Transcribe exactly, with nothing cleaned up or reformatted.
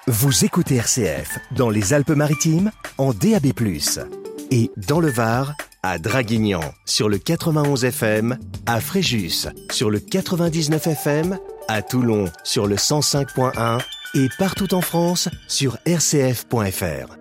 Vous écoutez R C F dans les Alpes-Maritimes en D A B plus, et dans le Var à Draguignan sur le quatre-vingt-onze F M, à Fréjus sur le quatre-vingt-dix-neuf F M, à Toulon sur le cent cinq point un et partout en France sur r c f point f r.